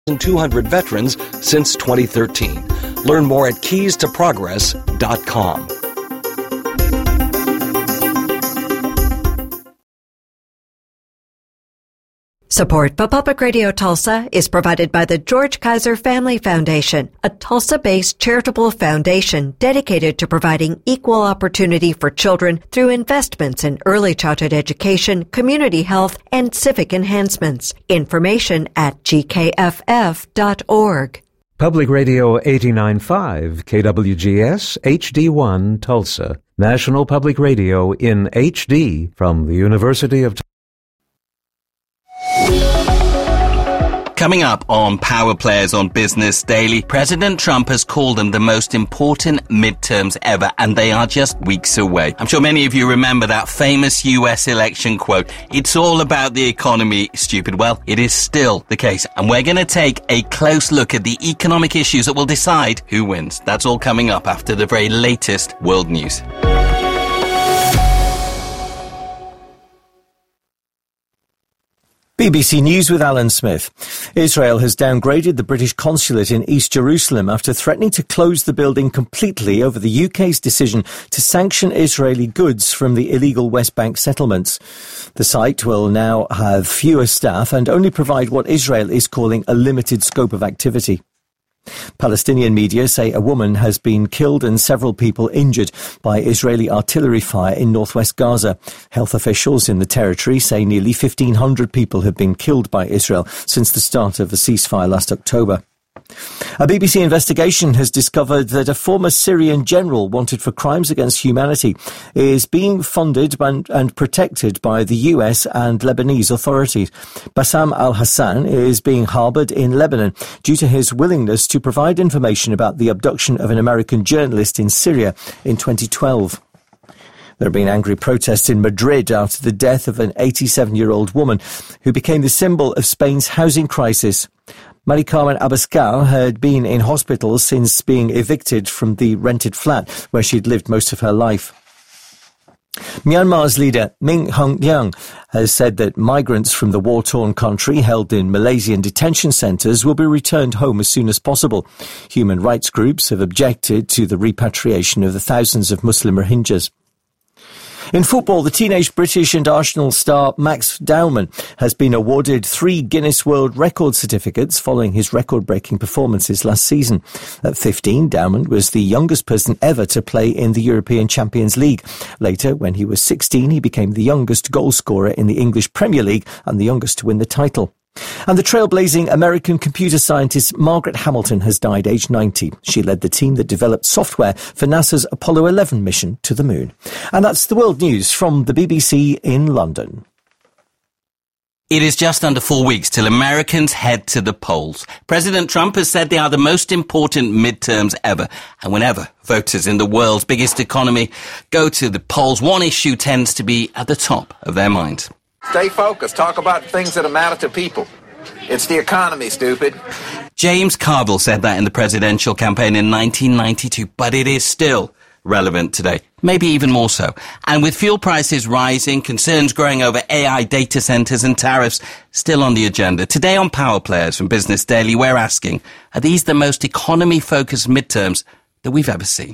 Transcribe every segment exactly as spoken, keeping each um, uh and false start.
two hundred veterans since twenty thirteen. Learn more at keys to progress dot com. Support for Public Radio Tulsa is provided by the George Kaiser Family Foundation, a Tulsa-based charitable foundation dedicated to providing equal opportunity for children through investments in early childhood education, community health, and civic enhancements. Information at g k f f dot org. Public Radio eighty-nine point five, K W G S, H D one, Tulsa. National Public Radio in H D from the University of Tulsa. Coming up on Power Players on Business Daily, President Trump has called them the most important midterms ever, and they are just weeks away. I'm sure many of you remember that famous U S election quote, "It's all about the economy, stupid." Well, it is still the case, and we're going to take a close look at the economic issues that will decide who wins. That's all coming up after the very latest world news. B B C News with Alan Smith. Israel has downgraded the British consulate in East Jerusalem after threatening to close the building completely over the U K's decision to sanction Israeli goods from the illegal West Bank settlements. The site will now have fewer staff and only provide what Israel is calling a limited scope of activity. Palestinian media say a woman has been killed and several people injured by Israeli artillery fire in northwest Gaza. Health officials in the territory say nearly fifteen hundred people have been killed by Israel since the start of the ceasefire last October. A B B C investigation has discovered that a former Syrian general wanted for crimes against humanity is being funded and protected by the U S and Lebanese authorities. Bassam al-Hassan is being harboured in Lebanon due to his willingness to provide information about the abduction of an American journalist in Syria in twenty twelve. There have been angry protests in Madrid after the death of an eighty-seven-year-old woman who became the symbol of Spain's housing crisis. Mari Carmen Abascal had been in hospital since being evicted from the rented flat where she'd lived most of her life. Myanmar's leader Min Aung Hlaing has said that migrants from the war-torn country held in Malaysian detention centres will be returned home as soon as possible. Human rights groups have objected to the repatriation of the thousands of Muslim Rohingyas. In football, the teenage British and Arsenal star Max Dowman has been awarded three Guinness World Record certificates following his record-breaking performances last season. At fifteen, Dowman was the youngest person ever to play in the European Champions League. Later, when he was sixteen, he became the youngest goal scorer in the English Premier League and the youngest to win the title. And the trailblazing American computer scientist Margaret Hamilton has died aged ninety. She led the team that developed software for NASA's Apollo eleven mission to the moon. And that's the world news from the B B C in London. It is just under four weeks till Americans head to the polls. President Trump has said they are the most important midterms ever. And whenever voters in the world's biggest economy go to the polls, one issue tends to be at the top of their minds. Stay focused. Talk about things that matter to people. It's the economy, stupid. James Carville said that in the presidential campaign in nineteen ninety-two, but it is still relevant today, maybe even more so. And with fuel prices rising, concerns growing over A I data centers and tariffs still on the agenda. Today on Power Players from Business Daily, we're asking, are these the most economy-focused midterms that we've ever seen?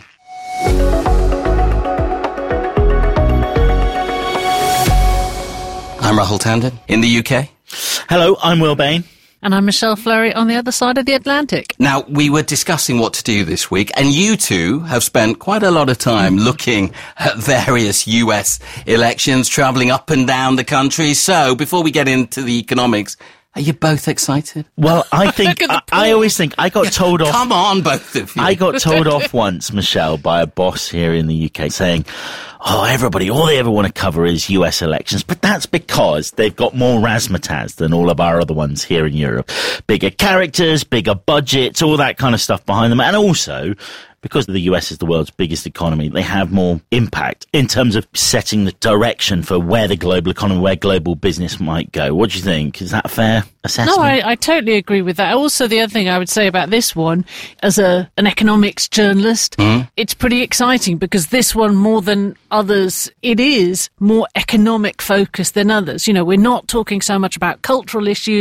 I'm Rahul Tandon in the U K. Hello, I'm Will Bain. And I'm Michelle Fleury on the other side of the Atlantic. Now, we were discussing what to do this week, and you two have spent quite a lot of time looking at various U S elections, travelling up and down the country. So, before we get into the economics, are you both excited? Well, I think, I, I always think, I got yeah, told off. Come on, both of you. I got told off once, Michelle, by a boss here in the U K saying, oh, everybody, all they ever want to cover is U S elections. But that's because they've got more razzmatazz than all of our other ones here in Europe. Bigger characters, bigger budgets, all that kind of stuff behind them. And also, because the U S is the world's biggest economy, they have more impact in terms of setting the direction for where the global economy, where global business might go. What do you think? Is that a fair assessment? No, I, I totally agree with that. Also, the other thing I would say about this one, as a an economics journalist, mm. it's pretty exciting because this one, more than others, it is more economic focused than others. You know, we're not talking so much about cultural issues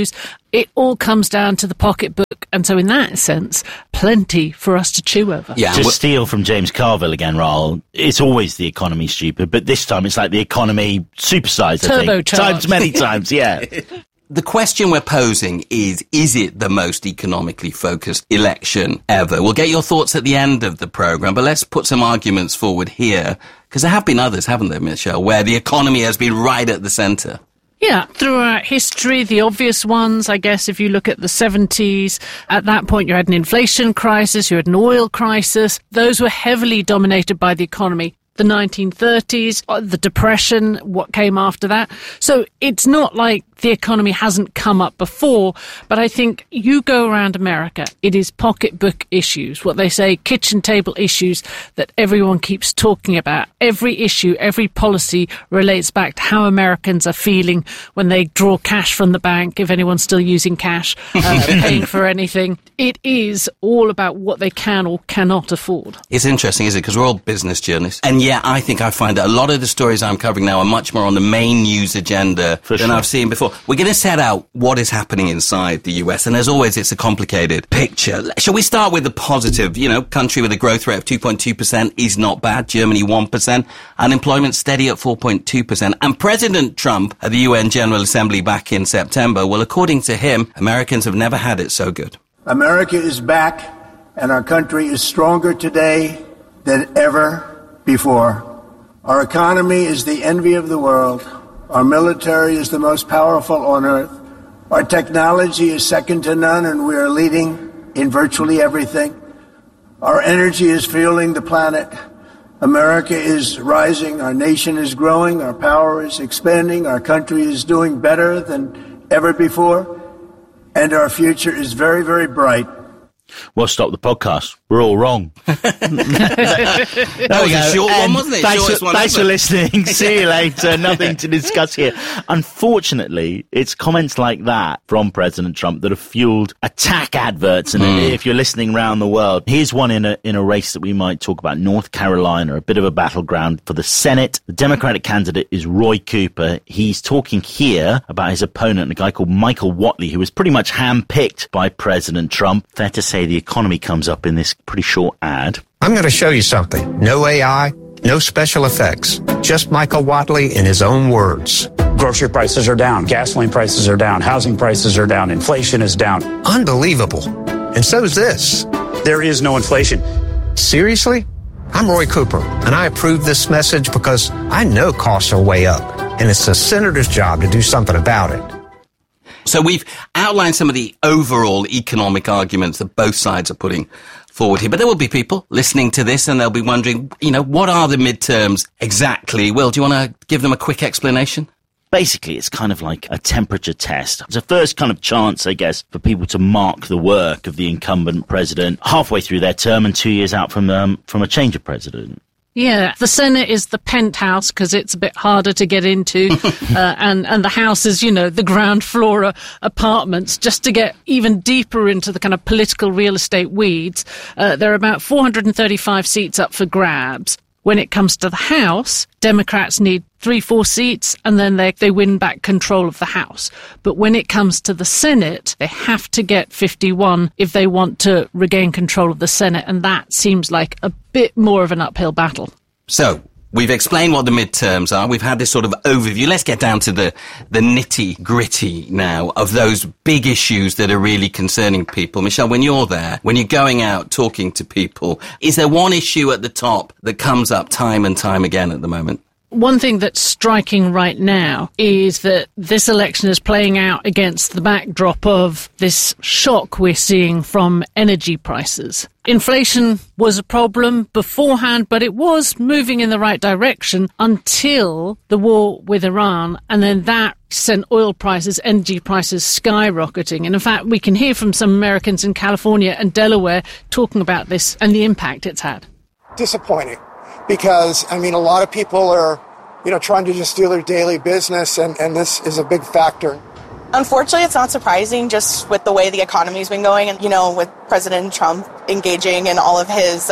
It all comes down to the pocketbook, and so in that sense, plenty for us to chew over. Yeah, to steal from James Carville again, Raoul, it's always the economy stupid, but this time it's like the economy supersized, I think. Times many times, yeah. The question we're posing is, is it the most economically focused election ever? We'll get your thoughts at the end of the programme, but let's put some arguments forward here, because there have been others, haven't there, Michelle, where the economy has been right at the centre. Yeah, throughout history, the obvious ones, I guess, if you look at the seventies, at that point you had an inflation crisis, you had an oil crisis. Those were heavily dominated by the economy. The nineteen thirties, the Depression, what came after that. So it's not like the economy hasn't come up before, but I think you go around America, it is pocketbook issues, what they say, kitchen table issues that everyone keeps talking about. Every issue, every policy relates back to how Americans are feeling when they draw cash from the bank, if anyone's still using cash, uh, paying for anything. It is all about what they can or cannot afford. It's interesting, isn't it? Because we're all business journalists. And yeah, I think I find that a lot of the stories I'm covering now are much more on the main news agenda For than sure. I've seen before. We're going to set out what is happening inside the U S, and as always, it's a complicated picture. Shall we start with the positive? You know, country with a growth rate of two point two percent is not bad. Germany, one percent. Unemployment steady at four point two percent. And President Trump at the U N General Assembly back in September, well, according to him, Americans have never had it so good. America is back, and our country is stronger today than ever before. Our economy is the envy of the world. Our military is the most powerful on earth. Our technology is second to none, and we are leading in virtually everything. Our energy is fueling the planet. America is rising. Our nation is growing. Our power is expanding. Our country is doing better than ever before. And our future is very, very bright. Well, stop the podcast. We're all wrong. That was a short one, wasn't it? Thanks, Shortest for, one thanks ever. for listening. See you later. Nothing to discuss here. Unfortunately, it's comments like that from President Trump that have fueled attack adverts. And mm. if you're listening around the world, here's one in a in a race that we might talk about. North Carolina, a bit of a battleground for the Senate. The Democratic candidate is Roy Cooper. He's talking here about his opponent, a guy called Michael Whatley, who was pretty much handpicked by President Trump. Fair to say the economy comes up in this pretty short ad. I'm going to show you something. No A I, no special effects. Just Michael Whatley in his own words. Grocery prices are down. Gasoline prices are down. Housing prices are down. Inflation is down. Unbelievable. And so's this. There is no inflation. Seriously? I'm Roy Cooper, and I approve this message because I know costs are way up, and it's the senator's job to do something about it. So we've outlined some of the overall economic arguments that both sides are putting forward here. But there will be people listening to this and they'll be wondering, you know, what are the midterms exactly? Will, do you want to give them a quick explanation? Basically, it's kind of like a temperature test. It's a first kind of chance, I guess, for people to mark the work of the incumbent president halfway through their term and two years out from um, from a change of president. Yeah, the Senate is the penthouse because it's a bit harder to get into, uh, and, and the House is, you know, the ground floor uh, apartments. Just to get even deeper into the kind of political real estate weeds, uh, there are about four hundred thirty-five seats up for grabs. When it comes to the House, Democrats need three, four seats, and then they, they win back control of the House. But when it comes to the Senate, they have to get fifty-one if they want to regain control of the Senate, and that seems like a bit more of an uphill battle. So, we've explained what the midterms are. We've had this sort of overview. Let's get down to the, the nitty-gritty now of those big issues that are really concerning people. Michelle, when you're there, when you're going out talking to people, is there one issue at the top that comes up time and time again at the moment? One thing that's striking right now is that this election is playing out against the backdrop of this shock we're seeing from energy prices. Inflation was a problem beforehand, but it was moving in the right direction until the war with Iran, and then that sent oil prices, energy prices skyrocketing. And in fact, we can hear from some Americans in California and Delaware talking about this and the impact it's had. Disappointing. Because, I mean, a lot of people are, you know, trying to just do their daily business, and, and this is a big factor. Unfortunately, it's not surprising just with the way the economy's been going and, you know, with President Trump engaging in all of his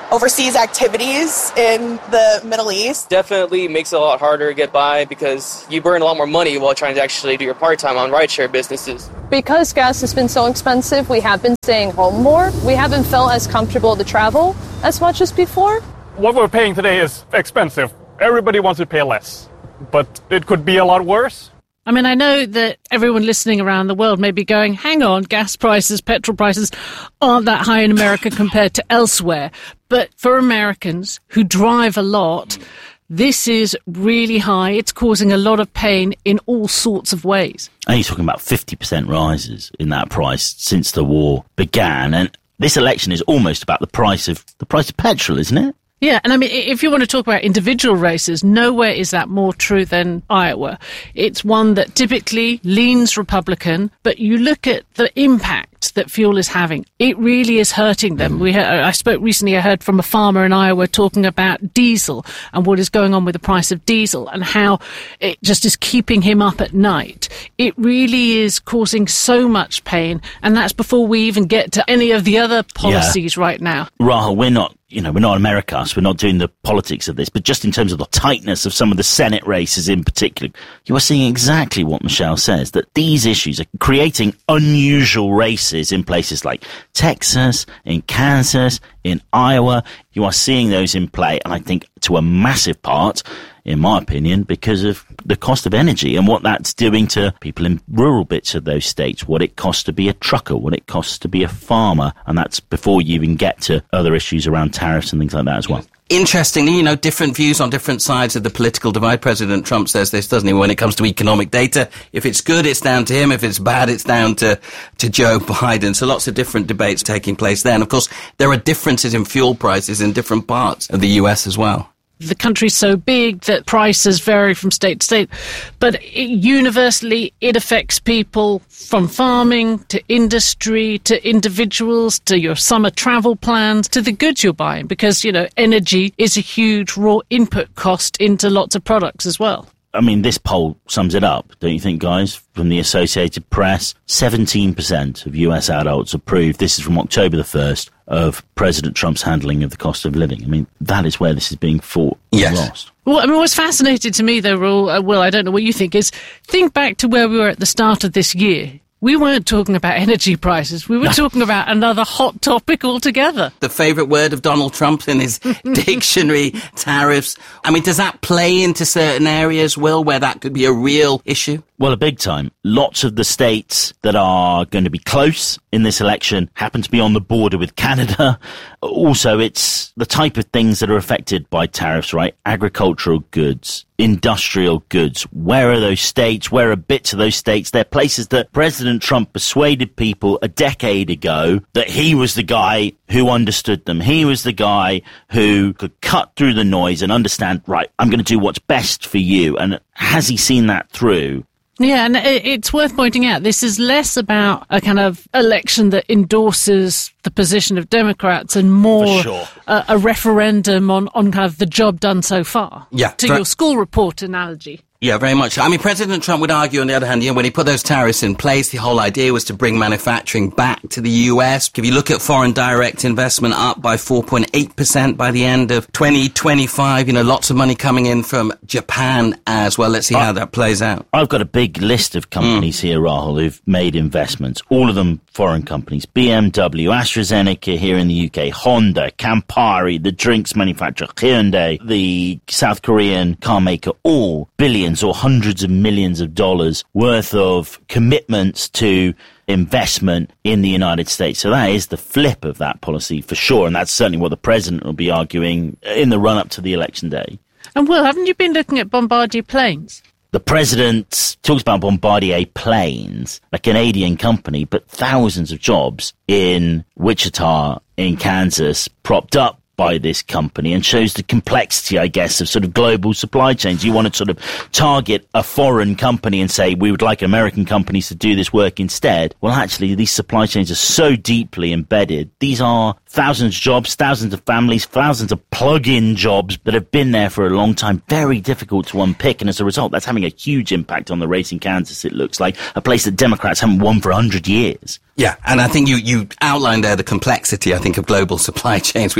overseas activities in the Middle East. Definitely makes it a lot harder to get by because you burn a lot more money while trying to actually do your part-time on rideshare businesses. Because gas has been so expensive, we have been staying home more. We haven't felt as comfortable to travel as much as before. What we're paying today is expensive. Everybody wants to pay less, but it could be a lot worse. I mean, I know that everyone listening around the world may be going, hang on, gas prices, petrol prices aren't that high in America compared to elsewhere. But for Americans who drive a lot, this is really high. It's causing a lot of pain in all sorts of ways. And you're talking about fifty percent rises in that price since the war began. And this election is almost about the price of the price of petrol, isn't it? Yeah, and I mean, if you want to talk about individual races, nowhere is that more true than Iowa. It's one that typically leans Republican, but you look at the impact that fuel is having. It really is hurting them. We ha- I spoke recently, I heard from a farmer in Iowa talking about diesel and what is going on with the price of diesel and how it just is keeping him up at night. It really is causing so much pain, and that's before we even get to any of the other policies yeah. right now. Rahul, we're not You know, we're not America, so we're not doing the politics of this, but just in terms of the tightness of some of the Senate races in particular, you are seeing exactly what Michelle says, that these issues are creating unusual races in places like Texas, in Kansas, in Iowa. You are seeing those in play, and I think to a massive part, in my opinion, because of the cost of energy and what that's doing to people in rural bits of those states, what it costs to be a trucker, what it costs to be a farmer. And that's before you even get to other issues around tariffs and things like that as well. Interestingly, you know, different views on different sides of the political divide. President Trump says this, doesn't he, when it comes to economic data? If it's good, it's down to him. If it's bad, it's down to, to Joe Biden. So lots of different debates taking place there. And of course, there are differences in fuel prices in different parts of the U S as well. The country's so big that prices vary from state to state, but it, universally it affects people from farming to industry to individuals to your summer travel plans to the goods you're buying, because, you know, energy is a huge raw input cost into lots of products as well. I mean, this poll sums it up, don't you think, guys? From the Associated Press, seventeen percent of U S adults approve, this is from October the first, of President Trump's handling of the cost of living. I mean, that is where this is being fought yes. and lost. Well, I mean, what's fascinating to me, though, Will, uh, Will, I don't know what you think, is think back to where we were at the start of this year. We weren't talking about energy prices. We were talking about another hot topic altogether. The favourite word of Donald Trump in his dictionary, tariffs. I mean, does that play into certain areas, Will, where that could be a real issue? Well, a big time. Lots of the states that are going to be close in this election happen to be on the border with Canada. Also, it's the type of things that are affected by tariffs, right? Agricultural goods, industrial goods. Where are those states? Where are bits of those states? They're places that President Trump persuaded people a decade ago that he was the guy who understood them. He was the guy who could cut through the noise and understand, right, I'm going to do what's best for you. And has he seen that through? Yeah, and it's worth pointing out, this is less about a kind of election that endorses the position of Democrats and more sure. a, a referendum on, on kind of the job done so far. Yeah. To your school report analogy. Yeah, very much. I mean, President Trump would argue, on the other hand, you know, when he put those tariffs in place, the whole idea was to bring manufacturing back to the U S. If you look at foreign direct investment up by four point eight percent by the end of twenty twenty-five, you know, lots of money coming in from Japan as well. Let's see how that plays out. I've got a big list of companies mm. here, Rahul, who've made investments, all of them foreign companies. B M W, AstraZeneca here in the U K, Honda, Campari, the drinks manufacturer, Hyundai, the South Korean car maker, all billions or hundreds of millions of dollars worth of commitments to investment in the United States. So that is the flip of that policy for sure. And that's certainly what the president will be arguing in the run-up to the election day. And Will, haven't you been looking at Bombardier planes? The president talks about Bombardier planes, a Canadian company, but thousands of jobs in Wichita, in Kansas, propped up by this company, and shows the complexity, I guess, of sort of global supply chains. You want to sort of target a foreign company and say, we would like American companies to do this work instead. Well, actually, these supply chains are so deeply embedded. These are thousands of jobs, thousands of families, thousands of plug-in jobs that have been there for a long time. Very difficult to unpick. And as a result, that's having a huge impact on the race in Kansas, it looks like, a place that Democrats haven't won for one hundred years. Yeah, and I think you, you outlined there the complexity, I think, of global supply chains, which makes it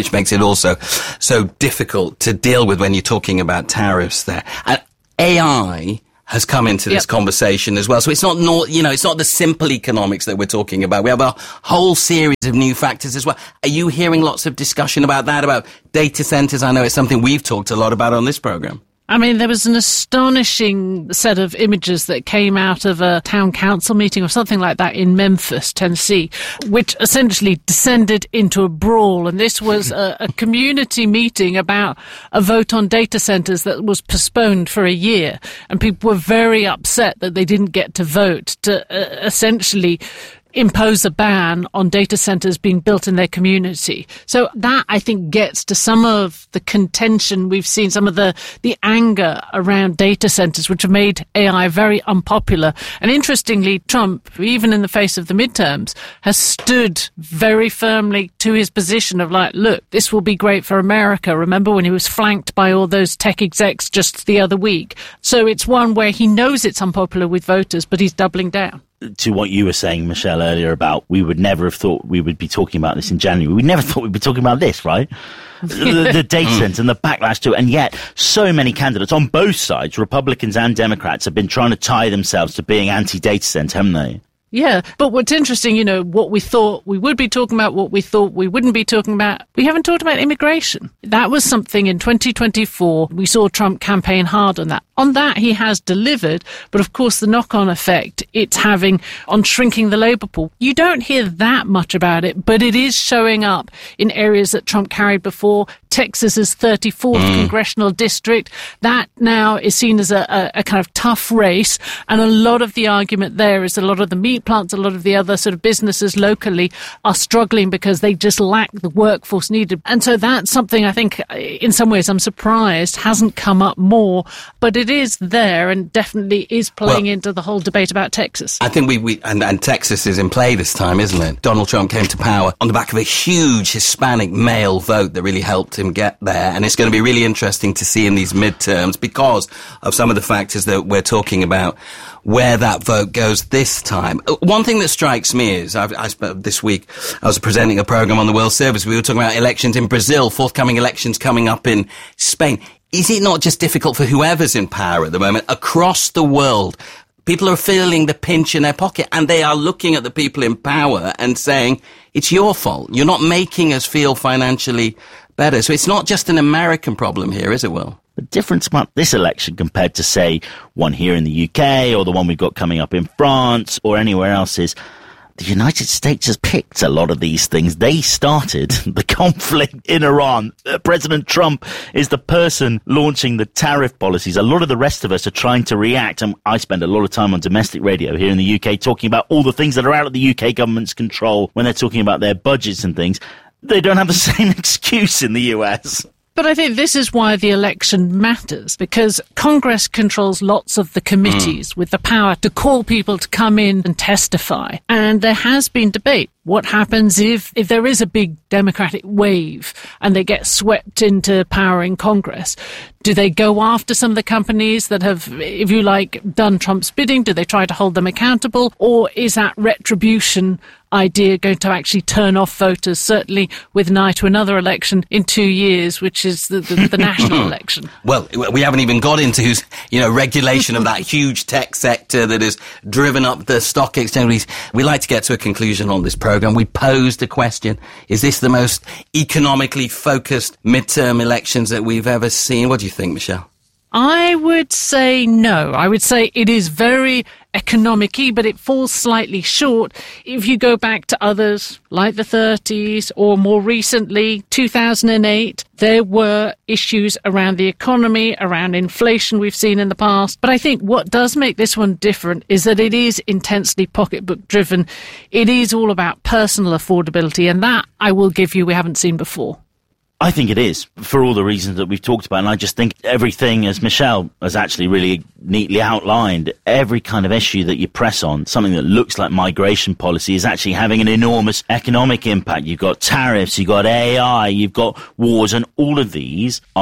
also so difficult to deal with when you're talking about tariffs there. And A I has come into this yep. conversation as well. So it's not, not, you know, it's not the simple economics that we're talking about. We have a whole series of new factors as well. Are you hearing lots of discussion about that, about data centers? I know it's something we've talked a lot about on this program. I mean, there was an astonishing set of images that came out of a town council meeting or something like that in Memphis, Tennessee, which essentially descended into a brawl. And this was a, a community meeting about a vote on data centers that was postponed for a year. And people were very upset that they didn't get to vote to uh, essentially impose a ban on data centers being built in their community. So that, I think, gets to some of the contention we've seen, some of the, the anger around data centers, which have made A I very unpopular. And interestingly, Trump, even in the face of the midterms, has stood very firmly to his position of like, look, this will be great for America. Remember when he was flanked by all those tech execs just the other week? So it's one where he knows it's unpopular with voters, but he's doubling down. To what you were saying, Michelle, earlier about we would never have thought we would be talking about this in January. We never thought we'd be talking about this, right? the, the data centers and the backlash to it. And yet so many candidates on both sides, Republicans and Democrats, have been trying to tie themselves to being anti-data center, haven't they? Yeah, but what's interesting, you know, what we thought we would be talking about, what we thought we wouldn't be talking about, we haven't talked about immigration. That was something in twenty twenty-four. We saw Trump campaign hard on that. On that, he has delivered, but of course the knock-on effect it's having on shrinking the labour pool. You don't hear that much about it, but it is showing up in areas that Trump carried before. Texas's thirty-fourth mm. congressional district, that now is seen as a, a, a kind of tough race. And a lot of the argument there is a lot of the meat plants, a lot of the other sort of businesses locally are struggling because they just lack the workforce needed. And so that's something I think in some ways I'm surprised hasn't come up more, but it is there and definitely is playing well, into the whole debate about Texas. I think we, we and, and Texas is in play this time, isn't it? Donald Trump came to power on the back of a huge Hispanic male vote that really helped him get there, and it's going to be really interesting to see in these midterms because of some of the factors that we're talking about where that vote goes this time. One thing that strikes me is I've, I spent this week I was presenting a program on the World Service. We were talking about elections in Brazil, forthcoming elections coming up in Spain. Is it not just difficult for whoever's in power at the moment across the world? People are feeling the pinch in their pocket and they are looking at the people in power and saying, it's your fault. You're not making us feel financially better. So it's not just an American problem here, is it, Will? The difference about this election compared to, say, one here in the U K or the one we've got coming up in France or anywhere else is the United States has picked a lot of these things. They started the conflict in Iran. Uh, President Trump is the person launching the tariff policies. A lot of the rest of us are trying to react. And I spend a lot of time on domestic radio here in the U K talking about all the things that are out of the U K government's control when they're talking about their budgets and things. They don't have the same excuse in the U S. But I think this is why the election matters, because Congress controls lots of the committees mm. with the power to call people to come in and testify. And there has been debate. What happens if, if there is a big Democratic wave and they get swept into power in Congress? Do they go after some of the companies that have, if you like, done Trump's bidding? Do they try to hold them accountable? Or is that retribution idea going to actually turn off voters, certainly with an eye to another election in two years, which is the, the, the national election? Well, we haven't even got into who's, you know, regulation of that huge tech sector that has driven up the stock exchange. We like to get to a conclusion on this program. We posed a question. Is this the most economically focused midterm elections that we've ever seen? What do you think, Michelle? I would say no. I would say it is very economic-y, but it falls slightly short. If you go back to others, like the thirties, or more recently, two thousand eight, there were issues around the economy, around inflation we've seen in the past. But I think what does make this one different is that it is intensely pocketbook-driven. It is all about personal affordability, and that, I will give you, we haven't seen before. I think it is, for all the reasons that we've talked about. And I just think everything, as Michelle has actually really neatly outlined, every kind of issue that you press on, something that looks like migration policy, is actually having an enormous economic impact. You've got tariffs, you've got A I, you've got wars, and all of these are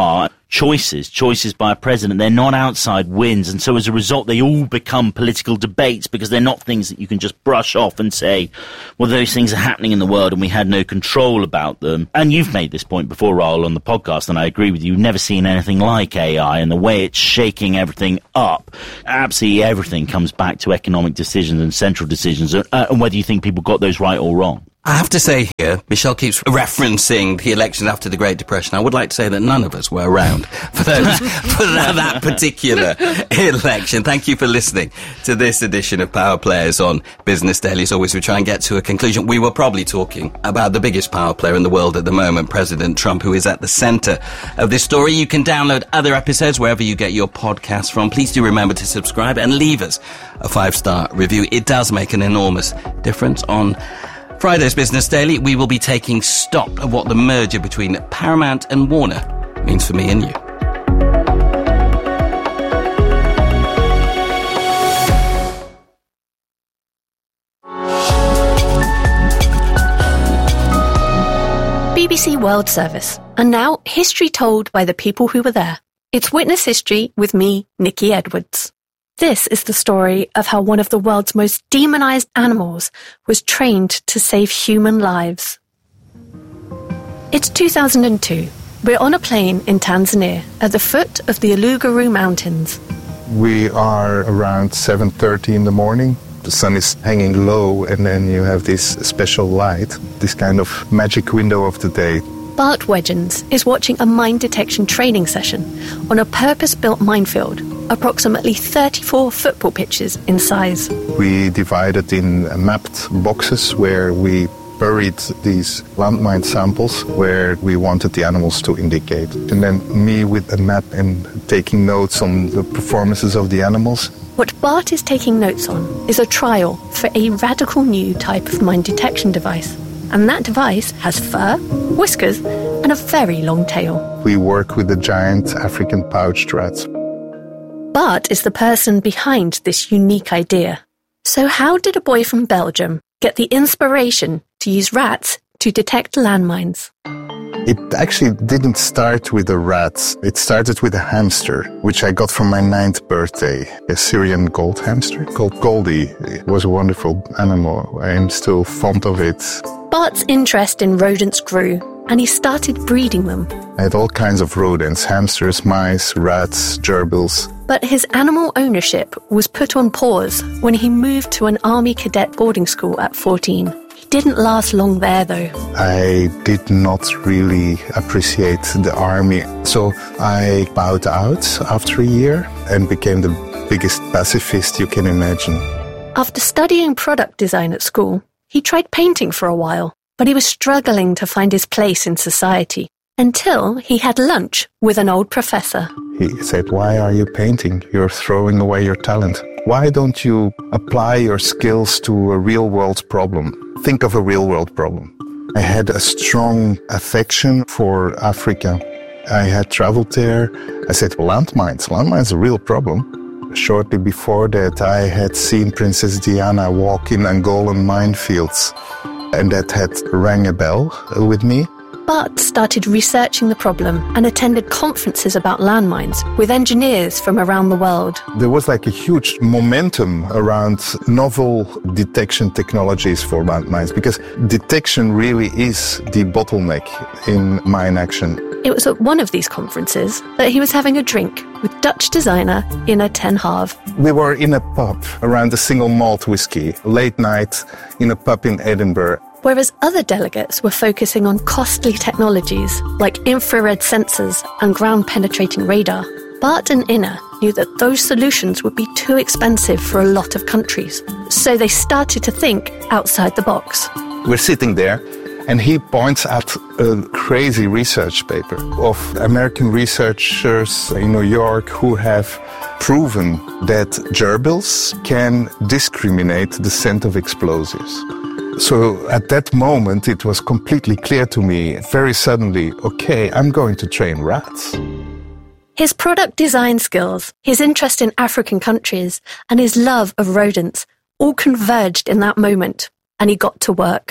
choices, choices by a president. They're not outside wins. And so as a result, they all become political debates because they're not things that you can just brush off and say, well, those things are happening in the world and we had no control about them. And you've made this point before, Raoul, on the podcast, and I agree with you. You've never seen anything like A I and the way it's shaking everything up. Absolutely everything comes back to economic decisions and central decisions, uh, and whether you think people got those right or wrong. I have to say here, Michelle keeps referencing the elections after the Great Depression. I would like to say that none of us were around for those, for that, that particular election. Thank you for listening to this edition of Power Players on Business Daily. As always, we try and get to a conclusion. We were probably talking about the biggest power player in the world at the moment, President Trump, who is at the centre of this story. You can download other episodes wherever you get your podcasts from. Please do remember to subscribe and leave us a five-star review. It does make an enormous difference. On Friday's Business Daily, we will be taking stock of what the merger between Paramount and Warner means for me and you. B B C World Service, and now history told by the people who were there. It's Witness History with me, Nikki Edwards. This is the story of how one of the world's most demonized animals was trained to save human lives. It's two thousand two. We're on a plane in Tanzania at the foot of the Uluguru Mountains. We are around seven thirty in the morning. The sun is hanging low, and then you have this special light, this kind of magic window of the day. Bart Wedgens is watching a mine detection training session on a purpose-built minefield, approximately thirty-four football pitches in size. We divided in mapped boxes where we buried these landmine samples where we wanted the animals to indicate. And then me with a map and taking notes on the performances of the animals. What Bart is taking notes on is a trial for a radical new type of mine detection device. And that device has fur, whiskers, and a very long tail. We work with the giant African pouched rats. Bart is the person behind this unique idea. So how did a boy from Belgium get the inspiration to use rats to detect landmines? It actually didn't start with a rat. It started with a hamster, which I got for my ninth birthday. A Syrian gold hamster called Goldie. It was a wonderful animal. I am still fond of it. Bart's interest in rodents grew, and he started breeding them. I had all kinds of rodents, hamsters, mice, rats, gerbils. But his animal ownership was put on pause when he moved to an army cadet boarding school at fourteen. He didn't last long there, though. I did not really appreciate the army, so I bowed out after a year and became the biggest pacifist you can imagine. After studying product design at school, he tried painting for a while, but he was struggling to find his place in society until he had lunch with an old professor. He said, "Why are you painting? You're throwing away your talent. Why don't you apply your skills to a real-world problem? Think of a real-world problem." I had a strong affection for Africa. I had traveled there. I said, landmines, landmines are a real problem. Shortly before that, I had seen Princess Diana walk in Angolan minefields, and that had rang a bell with me. Bart started researching the problem and attended conferences about landmines with engineers from around the world. There was like a huge momentum around novel detection technologies for landmines, because detection really is the bottleneck in mine action. It was at one of these conferences that he was having a drink with Dutch designer Inna ten Hav. We were in a pub around a single malt whiskey, late night in a pub in Edinburgh. Whereas other delegates were focusing on costly technologies like infrared sensors and ground-penetrating radar, Bart and Inna knew that those solutions would be too expensive for a lot of countries. So they started to think outside the box. We're sitting there, and he points at a crazy research paper of American researchers in New York who have proven that gerbils can discriminate the scent of explosives. So at that moment, it was completely clear to me, very suddenly, okay, I'm going to train rats. His product design skills, his interest in African countries, and his love of rodents all converged in that moment, and he got to work.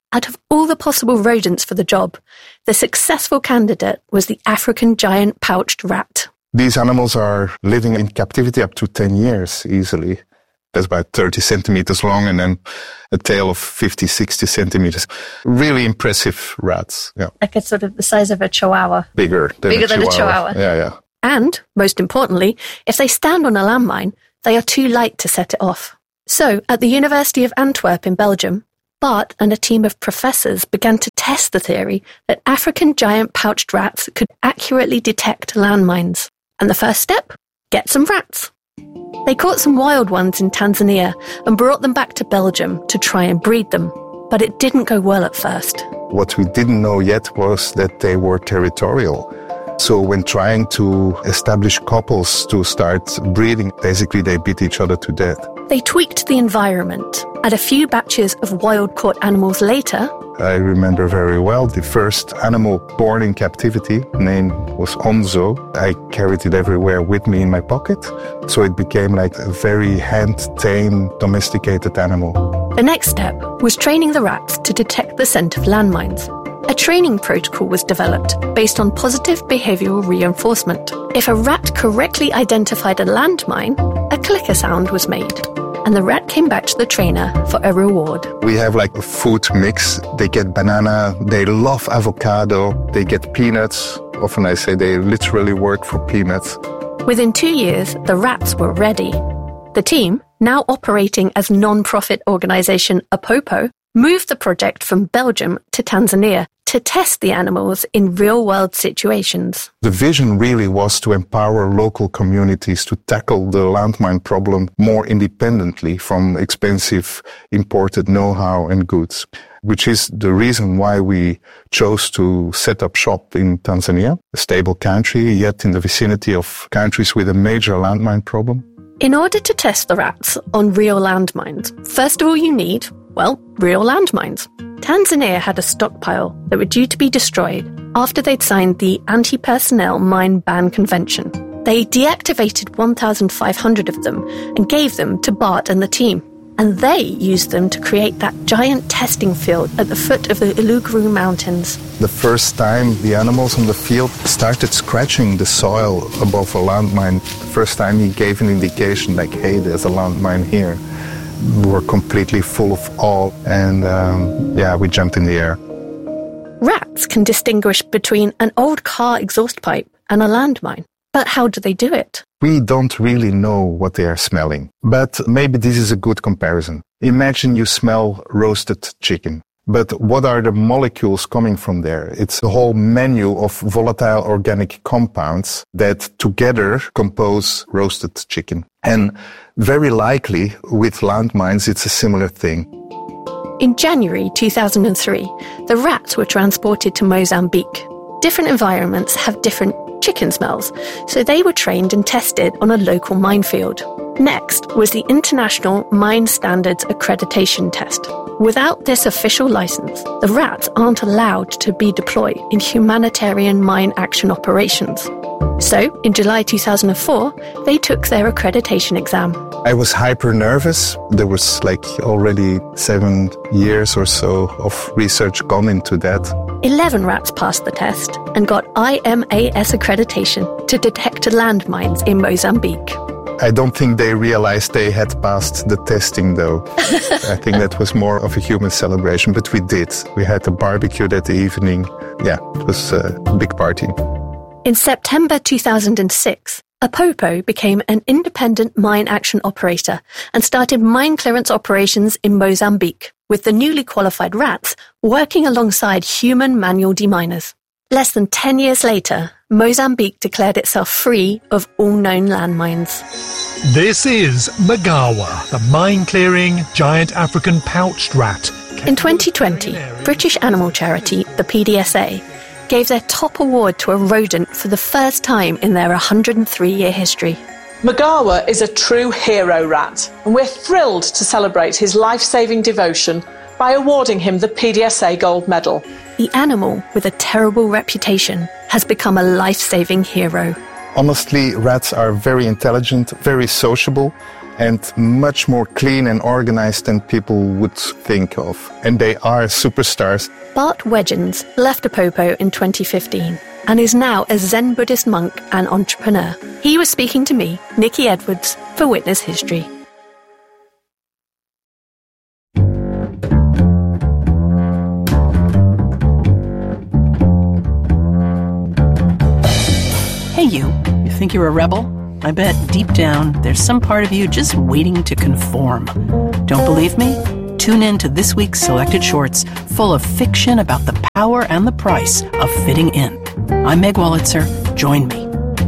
Out of all the possible rodents for the job, the successful candidate was the African giant pouched rat. These animals are living in captivity up to ten years easily. That's about thirty centimeters long and then a tail of fifty, sixty centimeters. Really impressive rats. Yeah. Like it's sort of the size of a chihuahua. Bigger than Bigger a than chihuahua. a chihuahua. Yeah, yeah. And, most importantly, if they stand on a landmine, they are too light to set it off. So, at the University of Antwerp in Belgium, Bart and a team of professors began to test the theory that African giant pouched rats could accurately detect landmines. And the first step? Get some rats. They caught some wild ones in Tanzania and brought them back to Belgium to try and breed them. But it didn't go well at first. What we didn't know yet was that they were territorial. So when trying to establish couples to start breeding, basically they beat each other to death. They tweaked the environment. And a few batches of wild-caught animals later, I remember very well the first animal born in captivity, name was Onzo. I carried it everywhere with me in my pocket, so it became like a very hand-tamed, domesticated animal. The next step was training the rats to detect the scent of landmines. A training protocol was developed based on positive behavioural reinforcement. If a rat correctly identified a landmine, a clicker sound was made. And the rat came back to the trainer for a reward. We have like a food mix. They get banana, they love avocado, they get peanuts. Often I say they literally work for peanuts. Within two years, the rats were ready. The team, now operating as non-profit organisation Apopo, moved the project from Belgium to Tanzania to test the animals in real-world situations. The vision really was to empower local communities to tackle the landmine problem more independently from expensive imported know-how and goods, which is the reason why we chose to set up shop in Tanzania, a stable country, yet in the vicinity of countries with a major landmine problem. In order to test the rats on real landmines, first of all you need, well, real landmines. Tanzania had a stockpile that were due to be destroyed after they'd signed the Anti-Personnel Mine Ban Convention. They deactivated one thousand five hundred of them and gave them to Bart and the team. And they used them to create that giant testing field at the foot of the Uluguru Mountains. The first time the animals on the field started scratching the soil above a landmine, the first time he gave an indication like, hey, there's a landmine here. We were completely full of awe and, um, yeah, we jumped in the air. Rats can distinguish between an old car exhaust pipe and a landmine. But how do they do it? We don't really know what they are smelling, but maybe this is a good comparison. Imagine you smell roasted chicken. But what are the molecules coming from there? It's a whole menu of volatile organic compounds that together compose roasted chicken. And very likely with landmines, it's a similar thing. In January two thousand three, the rats were transported to Mozambique. Different environments have different chicken smells, so they were trained and tested on a local minefield. Next was the International Mine Standards Accreditation Test. Without this official license, the rats aren't allowed to be deployed in humanitarian mine action operations. So, in July two thousand four, they took their accreditation exam. I was hyper nervous. There was like already seven years or so of research gone into that. Eleven rats passed the test and got I M A S accreditation to detect landmines in Mozambique. I don't think they realized they had passed the testing, though. I think that was more of a human celebration, but we did. We had a barbecue that evening. Yeah, it was a big party. In September two thousand six, Apopo became an independent mine action operator and started mine clearance operations in Mozambique, with the newly qualified rats working alongside human manual deminers. Less than ten years later, Mozambique declared itself free of all known landmines. This is Magawa, the mine-clearing giant African pouched rat. In twenty twenty, British animal charity, the P D S A, gave their top award to a rodent for the first time in their one hundred three year history. Magawa is a true hero rat, and we're thrilled to celebrate his life-saving devotion by awarding him the P D S A Gold Medal. The animal, with a terrible reputation, has become a life-saving hero. Honestly, rats are very intelligent, very sociable, and much more clean and organized than people would think of. And they are superstars. Bart Wedgens left Apopo in twenty fifteen and is now a Zen Buddhist monk and entrepreneur. He was speaking to me, Nikki Edwards, for Witness History. Hey you, you think you're a rebel? I bet deep down there's some part of you just waiting to conform. Don't believe me? Tune in to this week's Selected Shorts, full of fiction about the power and the price of fitting in. I'm Meg Wolitzer. Join me.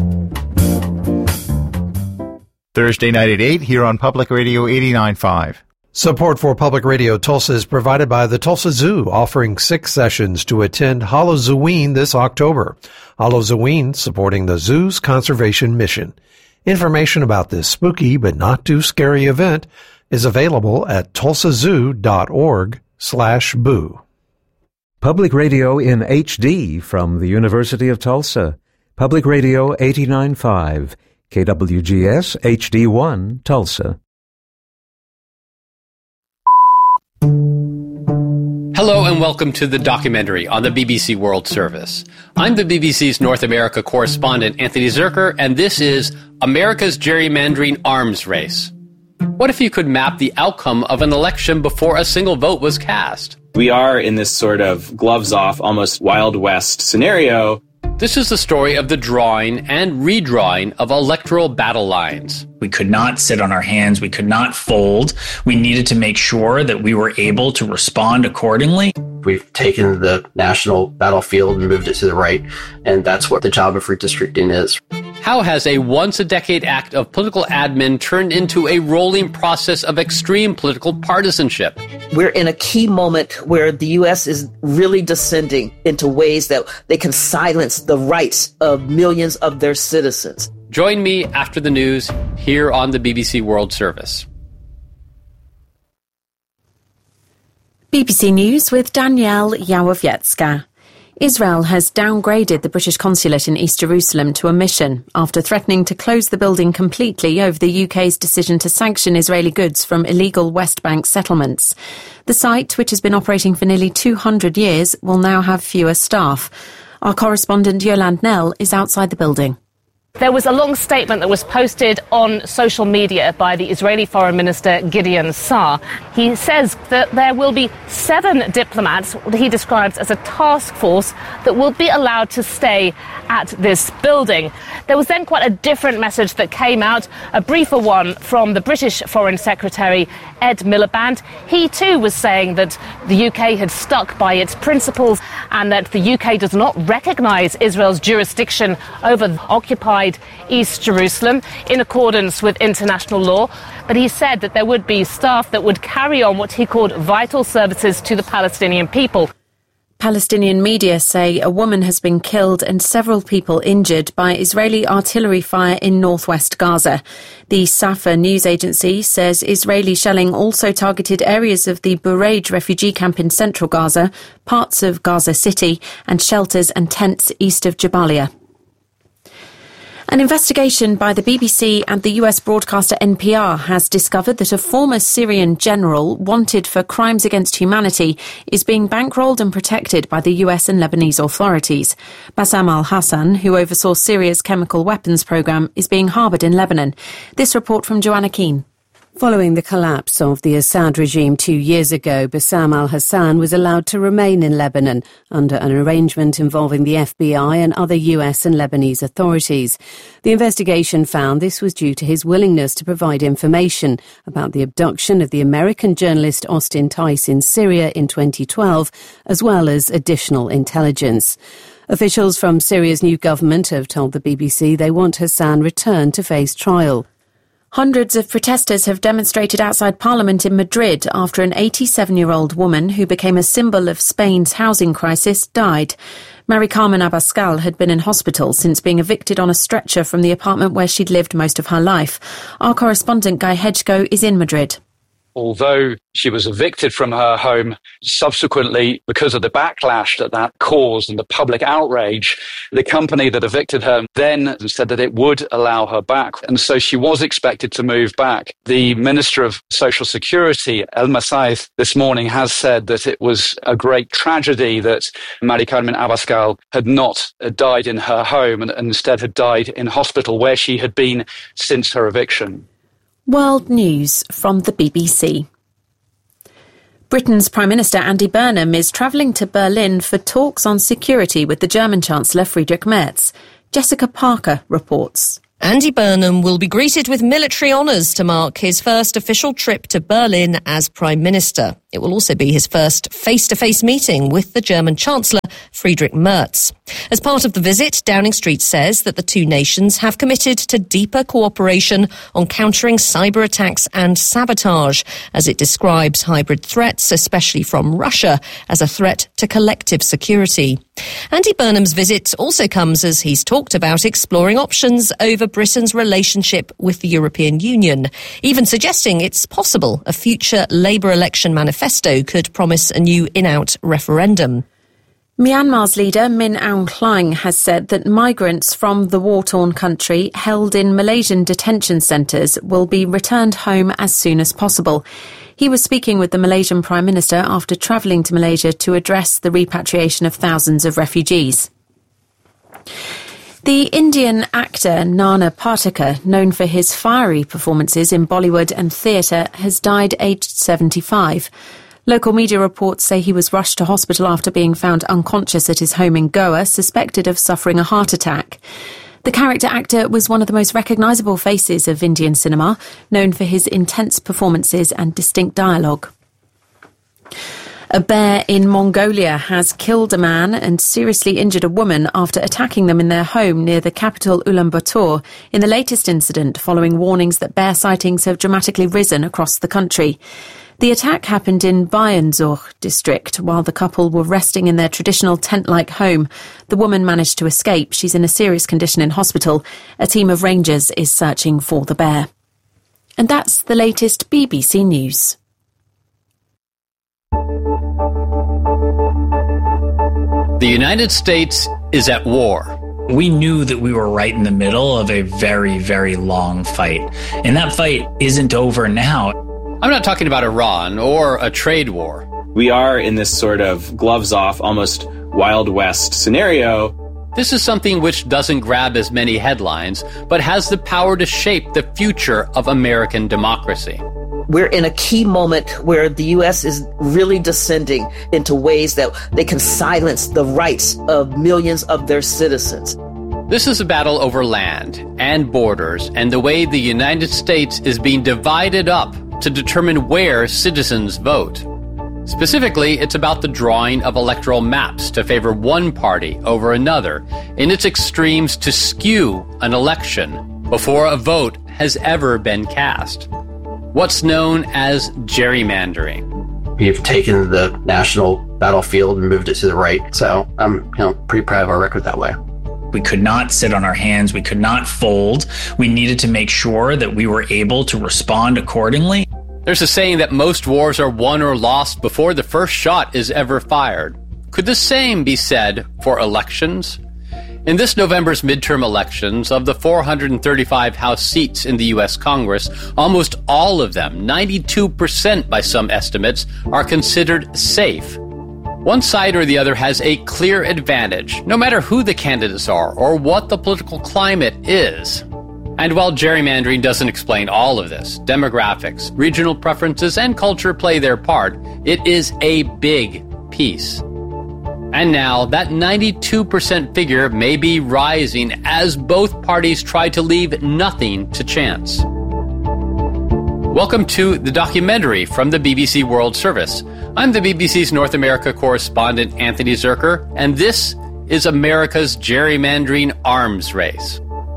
Thursday night at eight here on Public Radio eighty-nine point five. Support for Public Radio Tulsa is provided by the Tulsa Zoo, offering six sessions to attend Halloween this October. Halloween supporting the zoo's conservation mission. Information about this spooky but not too scary event is available at tulsazoo.org slash boo. Public Radio in H D from the University of Tulsa. Public Radio eighty-nine point five, K W G S H D one, Tulsa. Hello and welcome to The Documentary on the B B C World Service. I'm the B B C's North America correspondent Anthony Zerker, and this is America's Gerrymandering Arms Race. What if you could map the outcome of an election before a single vote was cast? We are in this sort of gloves-off, almost Wild West scenario. This is the story of the drawing and redrawing of electoral battle lines. We could not sit on our hands. We could not fold. We needed to make sure that we were able to respond accordingly. We've taken the national battlefield and moved it to the right, and that's what the job of redistricting is. How has a once-a-decade act of political admin turned into a rolling process of extreme political partisanship? We're in a key moment where the U S is really descending into ways that they can silence the rights of millions of their citizens. Join me after the news here on the B B C World Service. B B C News with Danielle Yawowiecka. Israel has downgraded the British consulate in East Jerusalem to a mission after threatening to close the building completely over the U K's decision to sanction Israeli goods from illegal West Bank settlements. The site, which has been operating for nearly two hundred years, will now have fewer staff. Our correspondent Yolande Nell is outside the building. There was a long statement that was posted on social media by the Israeli Foreign Minister Gideon Saar. He says that there will be seven diplomats, what he describes as a task force, that will be allowed to stay at this building. There was then quite a different message that came out, a briefer one from the British Foreign Secretary Ed Miliband. He too was saying that the U K had stuck by its principles and that the U K does not recognise Israel's jurisdiction over occupied East Jerusalem in accordance with international law. But he said that there would be staff that would carry on what he called vital services to the Palestinian people. Palestinian media say a woman has been killed and several people injured by Israeli artillery fire in northwest Gaza. The Safa news agency says Israeli shelling also targeted areas of the Bureij refugee camp in central Gaza, parts of Gaza City, and shelters and tents east of Jabalia. An investigation by the B B C and the U S broadcaster N P R has discovered that a former Syrian general wanted for crimes against humanity is being bankrolled and protected by the U S and Lebanese authorities. Bassam al-Hassan, who oversaw Syria's chemical weapons program, is being harboured in Lebanon. This report from Joanna Keane. Following the collapse of the Assad regime two years ago, Bassam al-Hassan was allowed to remain in Lebanon under an arrangement involving the F B I and other U S and Lebanese authorities. The investigation found this was due to his willingness to provide information about the abduction of the American journalist Austin Tice in Syria in twenty twelve, as well as additional intelligence. Officials from Syria's new government have told the B B C they want Hassan returned to face trial. Hundreds of protesters have demonstrated outside Parliament in Madrid after an eighty-seven-year-old woman who became a symbol of Spain's housing crisis died. Mary Carmen Abascal had been in hospital since being evicted on a stretcher from the apartment where she'd lived most of her life. Our correspondent Guy Hedgecoe is in Madrid. although she was evicted from her home, subsequently, because of the backlash that that caused and the public outrage, the company that evicted her then said that it would allow her back. And so she was expected to move back. The Minister of Social Security, Elma Saez, this morning has said that it was a great tragedy that Mari Carmen Abascal had not died in her home and instead had died in hospital where she had been since her eviction. World News from the B B C. Britain's Prime Minister Andy Burnham is travelling to Berlin for talks on security with the German Chancellor Friedrich Merz. Jessica Parker reports. Andy Burnham will be greeted with military honours to mark his first official trip to Berlin as Prime Minister. It will also be his first face-to-face meeting with the German Chancellor, Friedrich Merz. As part of the visit, Downing Street says that the two nations have committed to deeper cooperation on countering cyber attacks and sabotage, as it describes hybrid threats, especially from Russia, as a threat to collective security. Andy Burnham's visit also comes as he's talked about exploring options over Britain's relationship with the European Union, even suggesting it's possible a future Labour election manifesto could promise a new in-out referendum. Myanmar's leader Min Aung Hlaing has said that migrants from the war-torn country held in Malaysian detention centres will be returned home as soon as possible. He was speaking with the Malaysian Prime Minister after travelling to Malaysia to address the repatriation of thousands of refugees. The Indian actor Nana Patekar, known for his fiery performances in Bollywood and theatre, has died aged seventy-five. Local media reports say he was rushed to hospital after being found unconscious at his home in Goa, suspected of suffering a heart attack. The character actor was one of the most recognisable faces of Indian cinema, known for his intense performances and distinct dialogue. A bear in Mongolia has killed a man and seriously injured a woman after attacking them in their home near the capital Ulaanbaatar in the latest incident following warnings that bear sightings have dramatically risen across the country. The attack happened in Bayanzur district while the couple were resting in their traditional tent-like home. The woman managed to escape. She's in a serious condition in hospital. A team of rangers is searching for the bear. And that's the latest B B C News. The United States is at war. We knew that we were right in the middle of a very, very long fight. And that fight isn't over now. I'm not talking about Iran or a trade war. We are in this sort of gloves off, almost Wild West scenario. This is something which doesn't grab as many headlines, but has the power to shape the future of American democracy. We're in a key moment where the U S is really descending into ways that they can silence the rights of millions of their citizens. This is a battle over land and borders and the way the United States is being divided up to determine where citizens vote. Specifically, it's about the drawing of electoral maps to favor one party over another in its extremes to skew an election before a vote has ever been cast. What's known as gerrymandering. We've taken the national battlefield and moved it to the right, so I'm you know, pretty proud of our record that way. We could not sit on our hands. We could not fold. We needed to make sure that we were able to respond accordingly. There's a saying that most wars are won or lost before the first shot is ever fired. Could the same be said for elections? In this November's midterm elections, of the four hundred thirty-five House seats in the U S Congress, almost all of them, ninety-two percent by some estimates, are considered safe. One side or the other has a clear advantage, no matter who the candidates are or what the political climate is. And while gerrymandering doesn't explain all of this, demographics, regional preferences, and culture play their part, it is a big piece. And now, that ninety-two percent figure may be rising as both parties try to leave nothing to chance. Welcome to the documentary from the B B C World Service. I'm the B B C's North America correspondent Anthony Zerker, and this is America's gerrymandering arms race.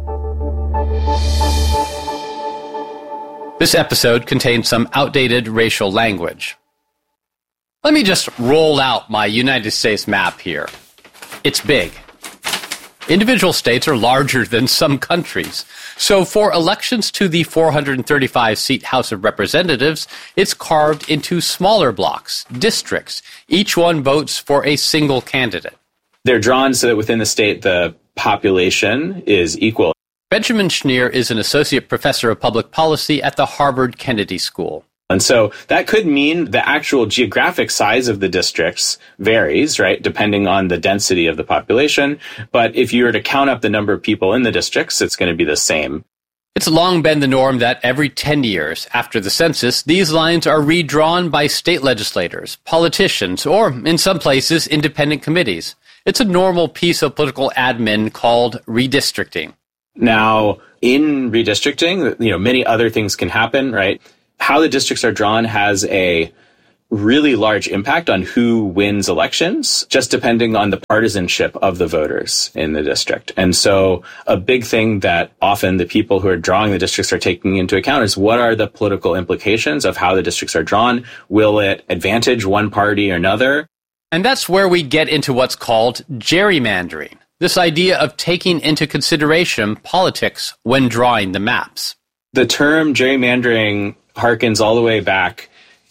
This episode contains some outdated racial language. Let me just roll out my United States map here. It's big. Individual states are larger than some countries. So for elections to the four hundred thirty-five seat House of Representatives, it's carved into smaller blocks, districts. Each one votes for a single candidate. They're drawn so that within the state, the population is equal. Benjamin Schneer is an associate professor of public policy at the Harvard Kennedy School. And so that could mean the actual geographic size of the districts varies, right, depending on the density of the population. But if you were to count up the number of people in the districts, it's going to be the same. It's long been the norm that every ten years after the census, these lines are redrawn by state legislators, politicians, or in some places, independent committees. It's a normal piece of political admin called redistricting. Now, in redistricting, you know, many other things can happen, right? How the districts are drawn has a really large impact on who wins elections, just depending on the partisanship of the voters in the district. And so a big thing that often the people who are drawing the districts are taking into account is what are the political implications of how the districts are drawn? Will it advantage one party or another? And that's where we get into what's called gerrymandering, this idea of taking into consideration politics when drawing the maps. The term gerrymandering harkens all the way back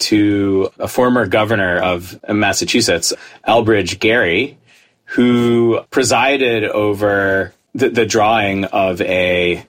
to a former governor of Massachusetts, Elbridge Gerry, who presided over the, the drawing of a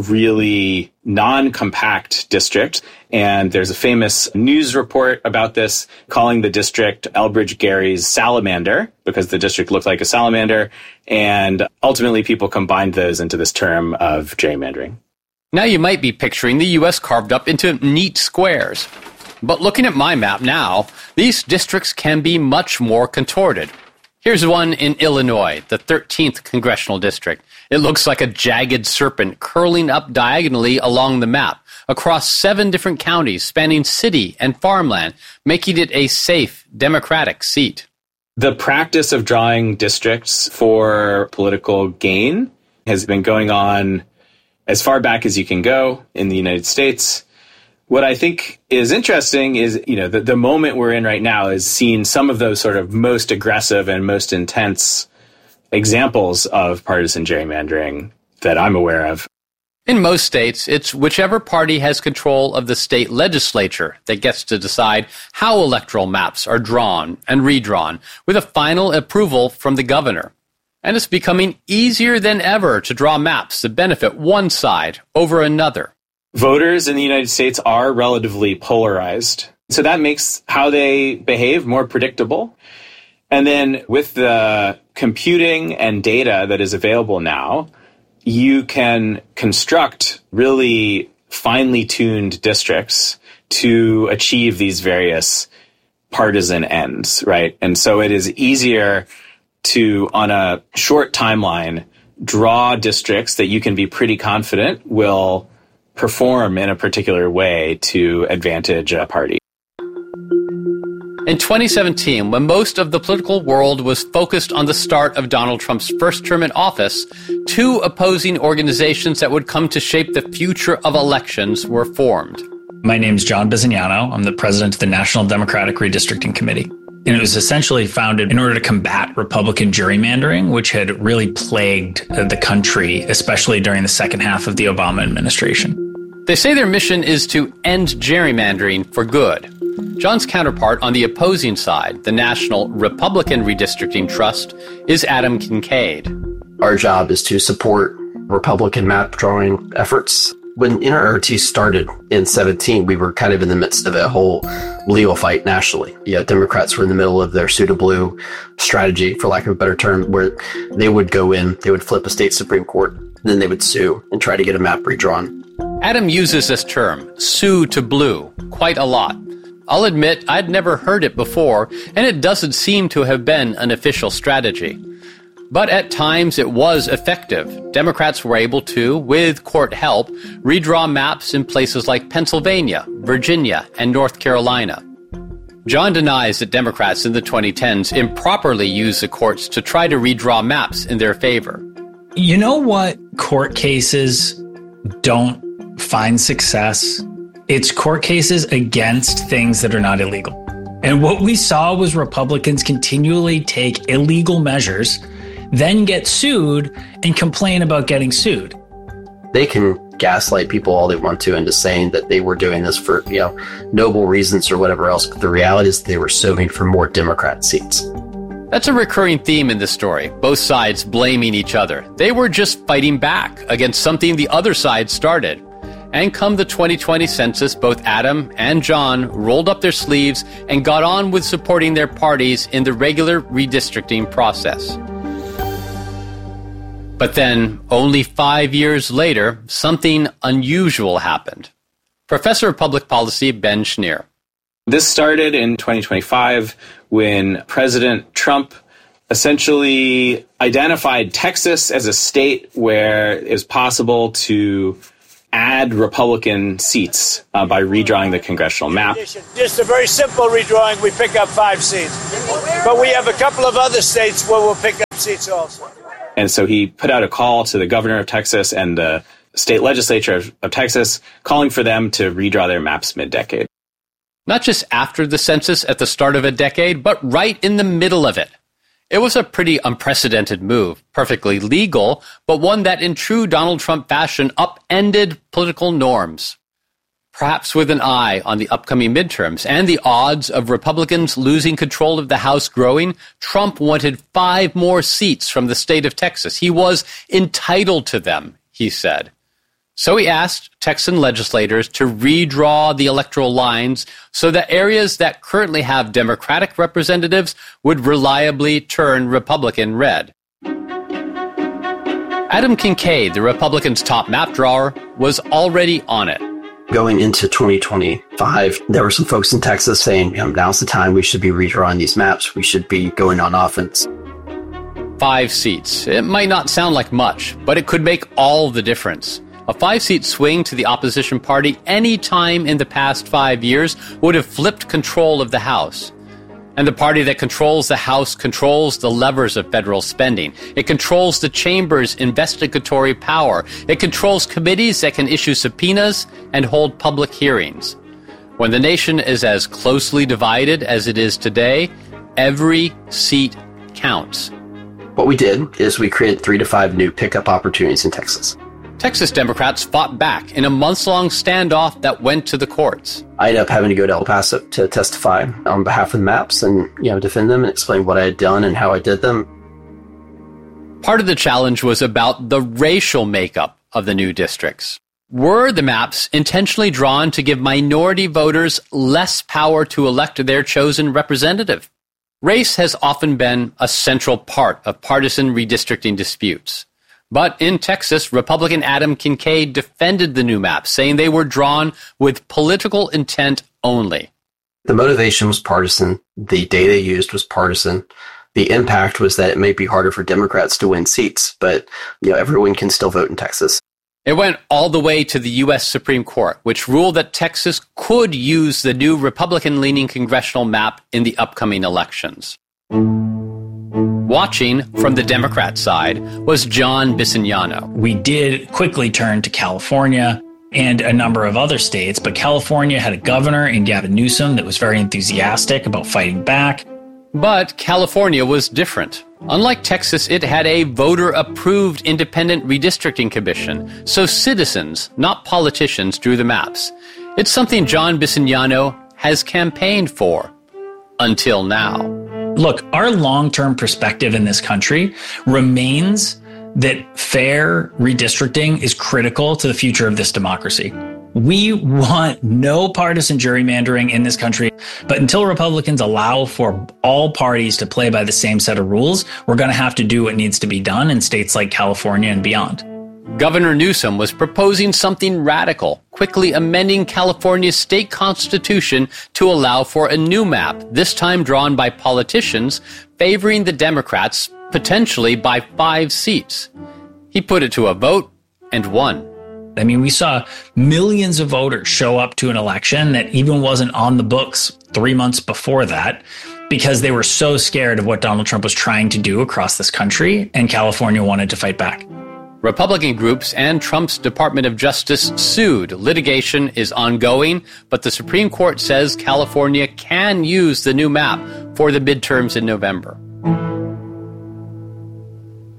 really non-compact district. And there's a famous news report about this calling the district Elbridge Gerry's salamander, because the district looked like a salamander. And ultimately, people combined those into this term of gerrymandering. Now you might be picturing the U S carved up into neat squares. But looking at my map now, these districts can be much more contorted. Here's one in Illinois, the thirteenth Congressional District. It looks like a jagged serpent curling up diagonally along the map, across seven different counties spanning city and farmland, making it a safe, democratic seat. The practice of drawing districts for political gain has been going on as far back as you can go in the United States. What I think is interesting is, you know, the, the moment we're in right now is seeing some of those sort of most aggressive and most intense examples of partisan gerrymandering that I'm aware of. In most states, it's whichever party has control of the state legislature that gets to decide how electoral maps are drawn and redrawn, with a final approval from the governor. And it's becoming easier than ever to draw maps that benefit one side over another. Voters in the United States are relatively polarized. So that makes how they behave more predictable. And then with the computing and data that is available now, you can construct really finely tuned districts to achieve these various partisan ends, right? And so it is easier to, on a short timeline, draw districts that you can be pretty confident will perform in a particular way to advantage a party. In twenty seventeen, when most of the political world was focused on the start of Donald Trump's first term in office, two opposing organizations that would come to shape the future of elections were formed. My name's John Bisignano. I'm the president of the National Democratic Redistricting Committee. And it was essentially founded in order to combat Republican gerrymandering, which had really plagued the country, especially during the second half of the Obama administration. They say their mission is to end gerrymandering for good. John's counterpart on the opposing side, the National Republican Redistricting Trust, is Adam Kincaid. Our job is to support Republican map drawing efforts. When N R R T started in seventeen, we were kind of in the midst of a whole legal fight nationally. Yeah, Democrats were in the middle of their pseudo blue strategy, for lack of a better term, where they would go in, they would flip a state Supreme Court, then they would sue and try to get a map redrawn. Adam uses this term, sue to blue, quite a lot. I'll admit I'd never heard it before, and it doesn't seem to have been an official strategy. But at times it was effective. Democrats were able to, with court help, redraw maps in places like Pennsylvania, Virginia, and North Carolina. John denies that Democrats in the twenty tens improperly used the courts to try to redraw maps in their favor. You know what court cases don't find success? It's court cases against things that are not illegal. And what we saw was Republicans continually take illegal measures then get sued and complain about getting sued. They can gaslight people all they want to into saying that they were doing this for, you know, noble reasons or whatever else. But the reality is they were suing for more Democrat seats. That's a recurring theme in this story, both sides blaming each other. They were just fighting back against something the other side started. And come the twenty twenty census, both Adam and John rolled up their sleeves and got on with supporting their parties in the regular redistricting process. But then, only five years later, something unusual happened. Professor of Public Policy Ben Schneer. This started in twenty twenty-five when President Trump essentially identified Texas as a state where it was possible to add Republican seats uh, by redrawing the congressional map. Just a very simple redrawing. We pick up five seats. But we have a couple of other states where we'll pick up seats also. And so he put out a call to the governor of Texas and the state legislature of, of Texas, calling for them to redraw their maps mid-decade. Not just after the census at the start of a decade, but right in the middle of it. It was a pretty unprecedented move, perfectly legal, but one that in true Donald Trump fashion upended political norms. Perhaps with an eye on the upcoming midterms and the odds of Republicans losing control of the House growing, Trump wanted five more seats from the state of Texas. He was entitled to them, he said. So he asked Texan legislators to redraw the electoral lines so that areas that currently have Democratic representatives would reliably turn Republican red. Adam Kincaid, the Republicans' top map drawer, was already on it. Going into twenty twenty-five, there were some folks in Texas saying, you know, now's the time we should be redrawing these maps. We should be going on offense. Five seats. It might not sound like much, but it could make all the difference. A five-seat swing to the opposition party any time in the past five years would have flipped control of the House. And the party that controls the House controls the levers of federal spending. It controls the chamber's investigatory power. It controls committees that can issue subpoenas and hold public hearings. When the nation is as closely divided as it is today, every seat counts. What we did is we created three to five new pickup opportunities in Texas. Texas Democrats fought back in a months-long standoff that went to the courts. I ended up having to go to El Paso to testify on behalf of the maps and, you know, defend them and explain what I had done and how I did them. Part of the challenge was about the racial makeup of the new districts. Were the maps intentionally drawn to give minority voters less power to elect their chosen representative? Race has often been a central part of partisan redistricting disputes. But in Texas, Republican Adam Kincaid defended the new maps, saying they were drawn with political intent only. The motivation was partisan. The data used was partisan. The impact was that it may be harder for Democrats to win seats, but you know everyone can still vote in Texas. It went all the way to the U S Supreme Court, which ruled that Texas could use the new Republican-leaning congressional map in the upcoming elections. Watching from the Democrat side was John Bisignano. We did quickly turn to California and a number of other states, but California had a governor in Gavin Newsom that was very enthusiastic about fighting back. But California was different. Unlike Texas, it had a voter-approved independent redistricting commission, so citizens, not politicians, drew the maps. It's something John Bisignano has campaigned for. Until now. Look, our long-term perspective in this country remains that fair redistricting is critical to the future of this democracy. We want no partisan gerrymandering in this country, but until Republicans allow for all parties to play by the same set of rules, we're going to have to do what needs to be done in states like California and beyond. Governor Newsom was proposing something radical, quickly amending California's state constitution to allow for a new map, this time drawn by politicians, favoring the Democrats, potentially by five seats. He put it to a vote and won. I mean, we saw millions of voters show up to an election that even wasn't on the books three months before that because they were so scared of what Donald Trump was trying to do across this country, and California wanted to fight back. Republican groups and Trump's Department of Justice sued. Litigation is ongoing, but the Supreme Court says California can use the new map for the midterms in November.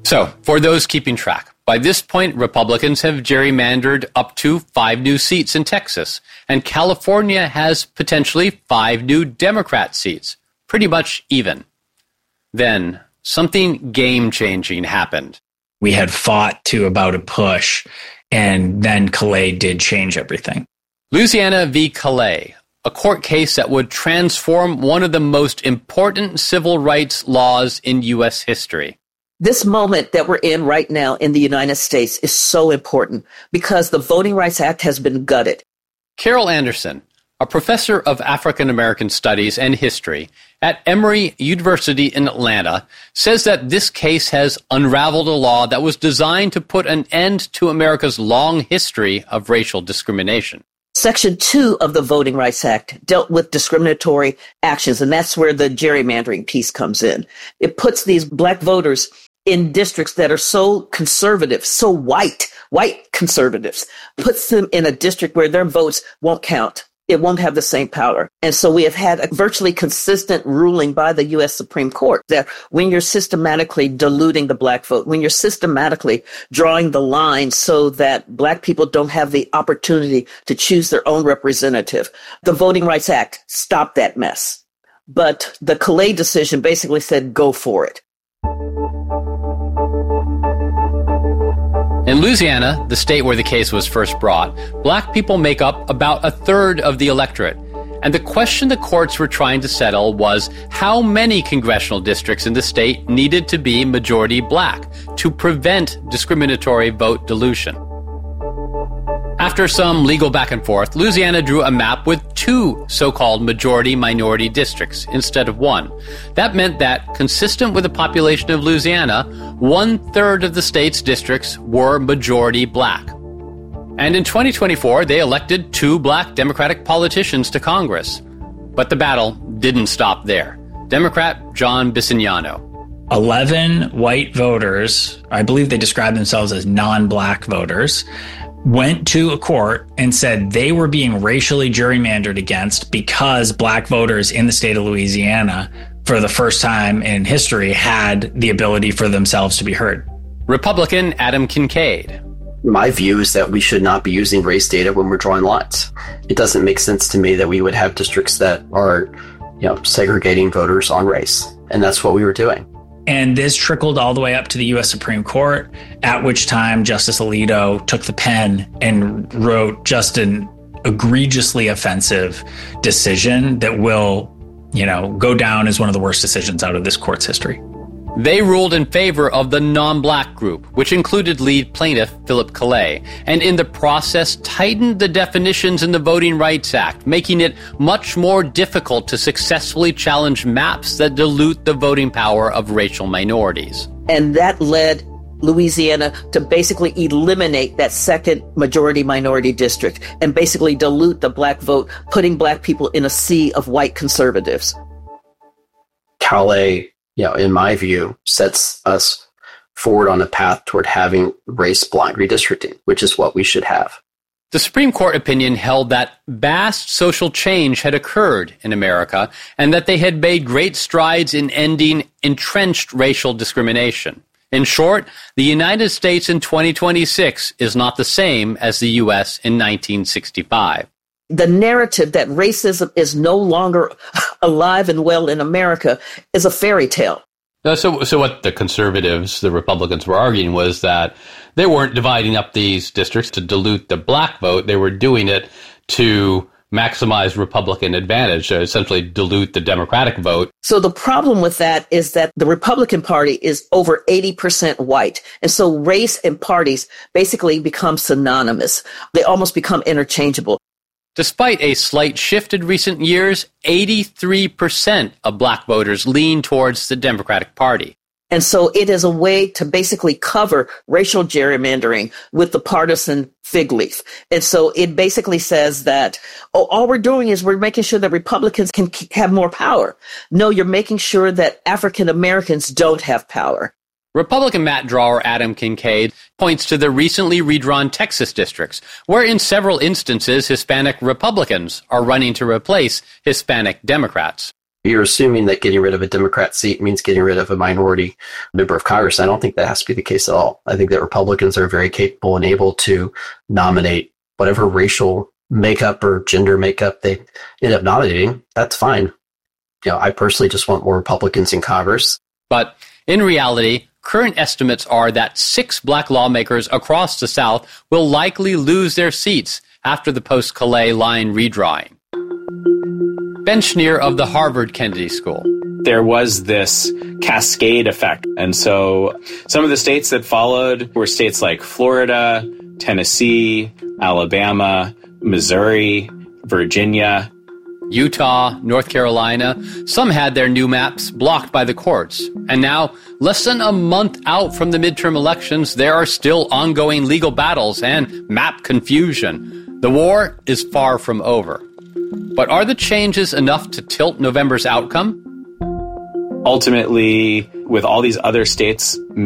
So, for those keeping track, by this point, Republicans have gerrymandered up to five new seats in Texas, and California has potentially five new Democrat seats, pretty much even. Then, something game-changing happened. We had fought to about a push, and then Calais did change everything. Louisiana v. Calais, a court case that would transform one of the most important civil rights laws in U S history. This moment that we're in right now in the United States is so important because the Voting Rights Act has been gutted. Carol Anderson, a professor of African American Studies and History at Emory University in Atlanta, says that this case has unraveled a law that was designed to put an end to America's long history of racial discrimination. Section two of the Voting Rights Act dealt with discriminatory actions, and that's where the gerrymandering piece comes in. It puts these black voters in districts that are so conservative, so white, white conservatives, puts them in a district where their votes won't count. It won't have the same power. And so we have had a virtually consistent ruling by the U S Supreme Court that when you're systematically diluting the black vote, when you're systematically drawing the line so that black people don't have the opportunity to choose their own representative, the Voting Rights Act stopped that mess. But the Calais decision basically said, go for it. In Louisiana, the state where the case was first brought, black people make up about a third of the electorate. And the question the courts were trying to settle was how many congressional districts in the state needed to be majority black to prevent discriminatory vote dilution. After some legal back and forth, Louisiana drew a map with two so-called majority-minority districts instead of one. That meant that, consistent with the population of Louisiana, one-third of the state's districts were majority black. And in twenty twenty-four, they elected two black Democratic politicians to Congress. But the battle didn't stop there. Democrat John Bisignano. eleven white voters, I believe they describe themselves as non-black voters, went to a court and said they were being racially gerrymandered against because black voters in the state of Louisiana, for the first time in history, had the ability for themselves to be heard. Republican Adam Kincaid. My view is that we should not be using race data when we're drawing lines. It doesn't make sense to me that we would have districts that are, you know, segregating voters on race. And that's what we were doing. And this trickled all the way up to the U S Supreme Court, at which time Justice Alito took the pen and wrote just an egregiously offensive decision that will, you know, go down as one of the worst decisions out of this court's history. They ruled in favor of the non-black group, which included lead plaintiff Philip Calais, and in the process tightened the definitions in the Voting Rights Act, making it much more difficult to successfully challenge maps that dilute the voting power of racial minorities. And that led Louisiana to basically eliminate that second majority-minority district and basically dilute the black vote, putting black people in a sea of white conservatives. Calais, you know, in my view, sets us forward on a path toward having race-blind redistricting, which is what we should have. The Supreme Court opinion held that vast social change had occurred in America and that they had made great strides in ending entrenched racial discrimination. In short, the United States in twenty twenty-six is not the same as the U S in nineteen sixty-five. The narrative that racism is no longer alive and well in America is a fairy tale. So, so what the conservatives, the Republicans, were arguing was that they weren't dividing up these districts to dilute the black vote. They were doing it to maximize Republican advantage, to essentially dilute the Democratic vote. So the problem with that is that the Republican Party is over eighty percent white. And so race and parties basically become synonymous. They almost become interchangeable. Despite a slight shift in recent years, eighty-three percent of black voters lean towards the Democratic Party. And so it is a way to basically cover racial gerrymandering with the partisan fig leaf. And so it basically says that, oh, all we're doing is we're making sure that Republicans can have more power. No, you're making sure that African Americans don't have power. Republican map drawer Adam Kincaid points to the recently redrawn Texas districts, where in several instances Hispanic Republicans are running to replace Hispanic Democrats. You're assuming that getting rid of a Democrat seat means getting rid of a minority member of Congress. I don't think that has to be the case at all. I think that Republicans are very capable and able to nominate whatever racial makeup or gender makeup they end up nominating. That's fine. You know, I personally just want more Republicans in Congress. But in reality, current estimates are that six black lawmakers across the South will likely lose their seats after the post-Calais line redrawing. Ben Schneer of the Harvard Kennedy School. There was this cascade effect. And so some of the states that followed were states like Florida, Tennessee, Alabama, Missouri, Virginia, Utah, North Carolina. Some had their new maps blocked by the courts. And now, less than a month out from the midterm elections, there are still ongoing legal battles and map confusion. The war is far from over. But are the changes enough to tilt November's outcome? Ultimately, with all these other states